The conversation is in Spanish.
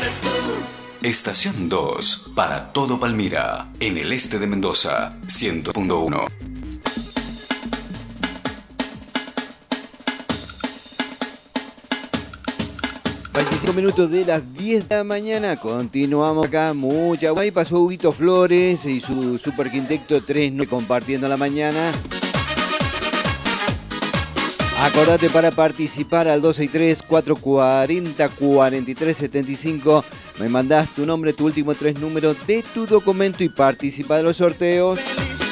Estación 2, para todo Palmira, en el este de Mendoza, 100.1. 25 minutos de las 10 de la mañana, continuamos acá, mucha guay. Pasó Huguito Flores y su Super Quinteto 3 compartiendo la mañana. Acordate para participar al 263-440-4375. Me mandás tu nombre, tu último 3 números de tu documento y participa de los sorteos.